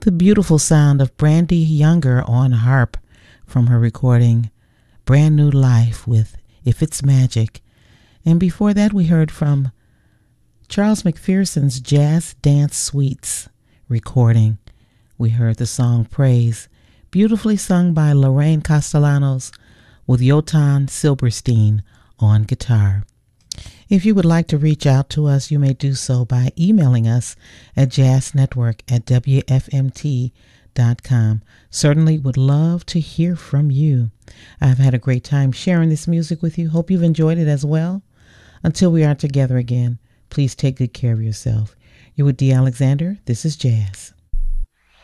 the beautiful sound of Brandy Younger on harp from her recording Brand New Life with If It's Magic. And before that, we heard from Charles McPherson's Jazz Dance Suites recording. We heard the song Praise, beautifully sung by Lorraine Castellanos with Jotan Silberstein on guitar. If you would like to reach out to us, you may do so by emailing us at jazznetwork@wfmt.com. Certainly would love to hear from you. I've had a great time sharing this music with you. Hope you've enjoyed it as well. Until we are together again, please take good care of yourself. You're with Dee Alexander. This is Jazz.